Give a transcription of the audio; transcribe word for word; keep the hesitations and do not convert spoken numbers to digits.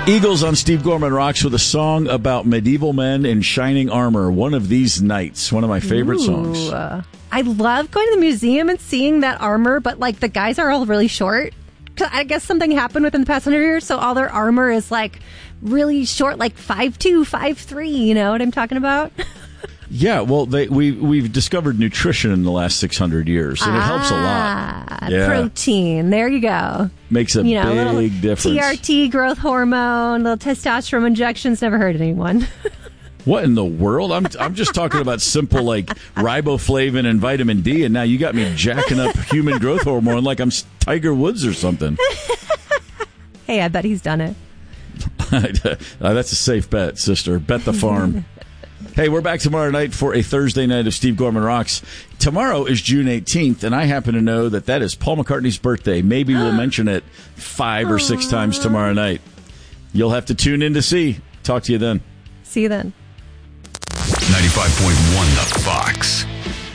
Eagles on Steve Gorman Rocks with a song about medieval men in shining armor. One of These Nights. One of my favorite Ooh. songs. Uh, I love going to the museum and seeing that armor, but like the guys are all really short. I guess something happened within the past hundred years, so all their armor is like really short, like five two, five three. You know what I'm talking about? Yeah, well, they, we, we've discovered nutrition in the last six hundred years, and ah, it helps a lot. Yeah. Protein. There you go. Makes a you know, big little difference. T R T, growth hormone, little testosterone injections. Never hurt anyone. What in the world? I'm I'm just talking about simple, like, riboflavin and vitamin D, and now you got me jacking up human growth hormone like I'm Tiger Woods or something. Hey, I bet he's done it. uh, that's a safe bet, sister. Bet the farm. Hey, we're back tomorrow night for a Thursday night of Steve Gorman Rocks. Tomorrow is June eighteenth, and I happen to know that that is Paul McCartney's birthday. Maybe we'll mention it five or six times tomorrow night. You'll have to tune in to see. Talk to you then. See you then. ninety-five point one The Fox.